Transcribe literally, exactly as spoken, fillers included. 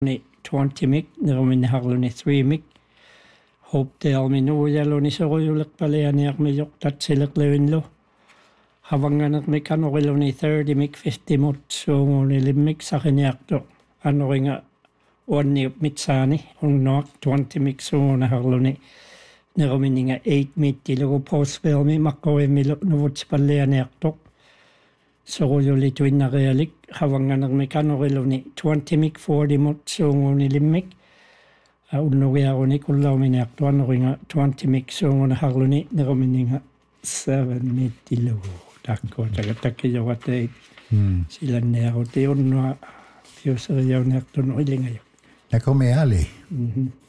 twenty mic, nerumini harluni three mic. Hopdale minuujaluni sorujulekpalianiarmiyok tatsileqlewinlu. Havanganermi kanoriluni thirty mic fifty mut suungunilimmik sariniarto anoringa uanniup mitsaani unnoak twenty mic suungunaharluni nerumininga eight mittilugu postvelmi makkorimmillu nuvutsipallianiartoq sorujuli tuinnarialik havanganermi kanoriluni twenty mic forty mut suungunilimmik unnugiaruni kullauminiartu anoringa twenty mic suungunaharluni nerumininga seven mittilugu takko takatakijogatei silannearuti unnua fiuseriauniartunu ilingajo Ja come ali? Mhm.